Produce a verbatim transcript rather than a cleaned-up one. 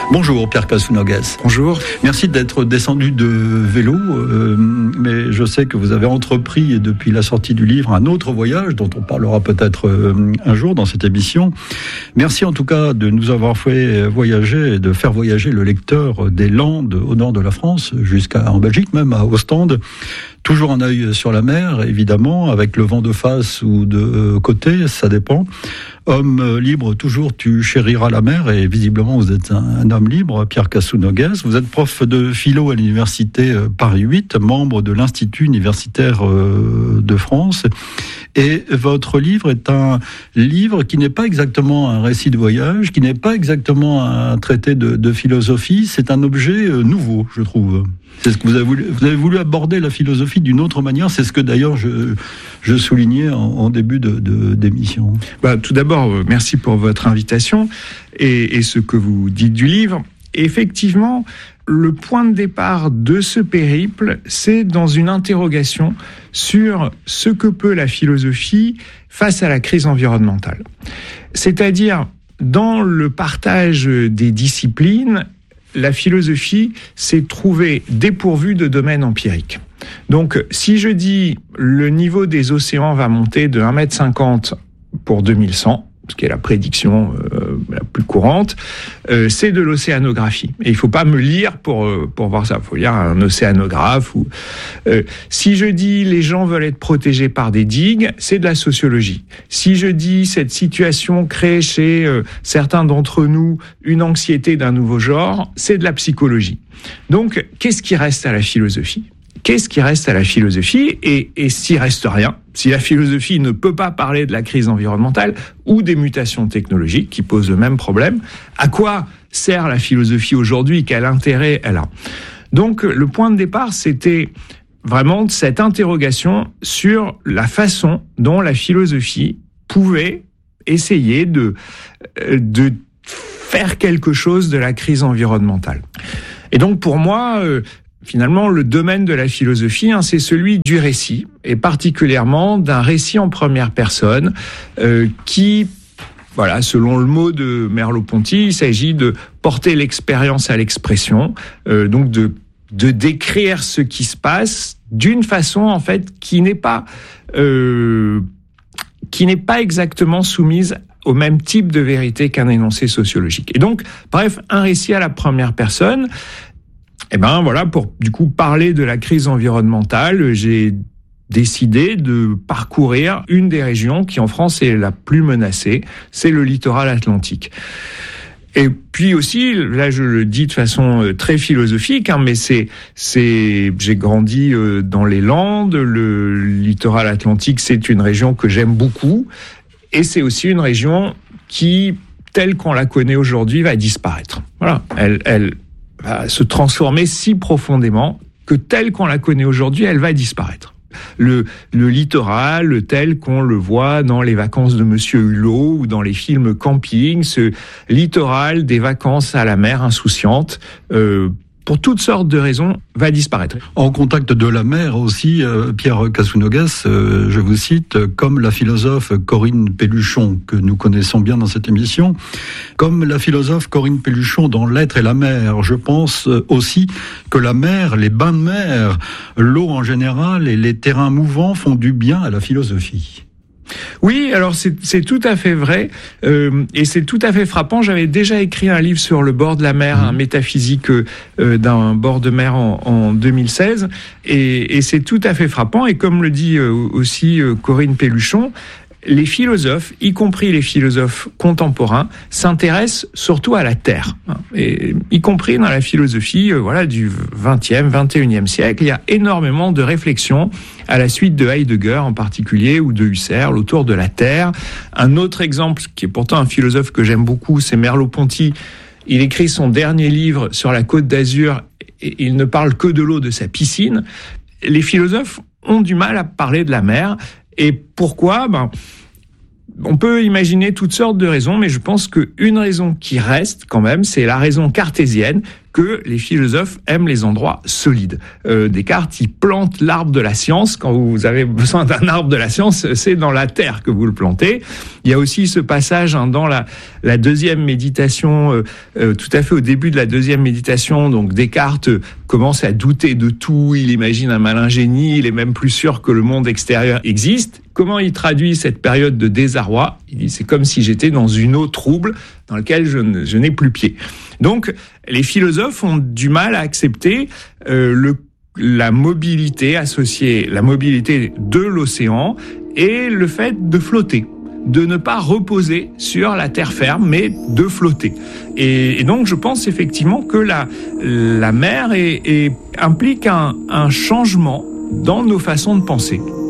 Bonjour Pierre Casounoguès. Bonjour. Merci d'être descendu de vélo, euh, mais je sais que vous avez entrepris depuis la sortie du livre un autre voyage dont on parlera peut-être euh, un jour dans cette émission. Merci en tout cas de nous avoir fait voyager et de faire voyager le lecteur des Landes au nord de la France jusqu'à en Belgique, même à Ostende. Toujours un œil sur la mer, évidemment, avec le vent de face ou de côté, ça dépend. Homme libre, toujours tu chériras la mer, et visiblement vous êtes un, un homme libre, Pierre Casounoguès. Vous êtes prof de philo à l'université Paris huit, membre de l'Institut universitaire de France. Et votre livre est un livre qui n'est pas exactement un récit de voyage, qui n'est pas exactement un traité de, de philosophie, c'est un objet nouveau, je trouve. C'est ce que vous avez voulu, vous avez voulu aborder la philosophie d'une autre manière, c'est ce que d'ailleurs je, je soulignais en, en début de, de, d'émission. Bah, tout d'abord, merci pour votre invitation et, et ce que vous dites du livre. Effectivement, le point de départ de ce périple, c'est dans une interrogation sur ce que peut la philosophie face à la crise environnementale. C'est-à-dire, dans le partage des disciplines, la philosophie s'est trouvée dépourvue de domaine empirique. Donc, si je dis le niveau des océans va monter de un mètre cinquante pour deux mille cent, ce qui est la prédiction euh, la plus courante, euh, c'est de l'océanographie. Et il ne faut pas me lire pour, euh, pour voir ça. Il faut lire un océanographe. Ou, euh, si je dis les gens veulent être protégés par des digues, c'est de la sociologie. Si je dis cette situation crée chez euh, certains d'entre nous une anxiété d'un nouveau genre, c'est de la psychologie. Donc, qu'est-ce qui reste à la philosophie ? Qu'est-ce qui reste à la philosophie ? Et, et s'il reste rien, si la philosophie ne peut pas parler de la crise environnementale ou des mutations technologiques qui posent le même problème, à quoi sert la philosophie aujourd'hui ? Quel intérêt elle a ? Donc, le point de départ, c'était vraiment cette interrogation sur la façon dont la philosophie pouvait essayer de, de faire quelque chose de la crise environnementale. Et donc, pour moi, euh, finalement, le domaine de la philosophie, hein, c'est celui du récit, et particulièrement d'un récit en première personne euh, qui, voilà, selon le mot de Merleau-Ponty, il s'agit de porter l'expérience à l'expression, euh, donc de, de décrire ce qui se passe d'une façon, en fait, qui n'est pas, euh, qui n'est pas exactement soumise au même type de vérité qu'un énoncé sociologique. Et donc, bref, un récit à la première personne. Eh ben voilà, pour du coup parler de la crise environnementale, j'ai décidé de parcourir une des régions qui en France est la plus menacée, c'est le littoral atlantique. Et puis aussi, là je le dis de façon très philosophique, hein, mais c'est, c'est, j'ai grandi dans les Landes, le littoral atlantique c'est une région que j'aime beaucoup, et c'est aussi une région qui, telle qu'on la connaît aujourd'hui, va disparaître. Voilà, elle, elle va se transformer si profondément que telle qu'on la connaît aujourd'hui, elle va disparaître. Le, le littoral, tel qu'on le voit dans les vacances de Monsieur Hulot ou dans les films camping, ce littoral des vacances à la mer insouciante, euh, pour toutes sortes de raisons, va disparaître. En contact de la mer aussi, euh, Pierre Casounoguès, euh, je vous cite, comme la philosophe Corinne Pelluchon, que nous connaissons bien dans cette émission, comme la philosophe Corinne Pelluchon dans L'être et la mer, je pense aussi que la mer, les bains de mer, l'eau en général et les terrains mouvants font du bien à la philosophie. Oui, alors c'est, c'est tout à fait vrai, euh, et c'est tout à fait frappant. J'avais déjà écrit un livre sur le bord de la mer, mmh. un métaphysique euh, d'un bord de mer en, en deux mille seize, et, et c'est tout à fait frappant. Et comme le dit euh, aussi euh, Corinne Pelluchon, les philosophes, y compris les philosophes contemporains, s'intéressent surtout à la terre. Et, y compris dans la philosophie euh, voilà, du vingtième, vingt et unième siècle, il y a énormément de réflexions à la suite de Heidegger en particulier, ou de Husserl, autour de la terre. Un autre exemple, qui est pourtant un philosophe que j'aime beaucoup, c'est Merleau-Ponty. Il écrit son dernier livre sur la Côte d'Azur, et il ne parle que de l'eau de sa piscine. Les philosophes ont du mal à parler de la mer. Et pourquoi ? Ben, on peut imaginer toutes sortes de raisons, mais je pense qu'une raison qui reste quand même, c'est la raison cartésienne, que les philosophes aiment les endroits solides. Euh, Descartes, il plante l'arbre de la science. Quand vous avez besoin d'un arbre de la science, c'est dans la terre que vous le plantez. Il y a aussi ce passage hein, dans la, la deuxième méditation, euh, euh, tout à fait au début de la deuxième méditation. Donc Descartes euh, commence à douter de tout. Il imagine un malin génie. Il est même plus sûr que le monde extérieur existe. Comment il traduit cette période de désarroi? Il dit, c'est comme si j'étais dans une eau trouble dans laquelle je, ne, je n'ai plus pied. Donc, les philosophes ont du mal à accepter euh, le, la mobilité associée, la mobilité de l'océan et le fait de flotter, de ne pas reposer sur la terre ferme, mais de flotter. Et, et donc, je pense effectivement que la, la mer est, est, implique un, un changement dans nos façons de penser.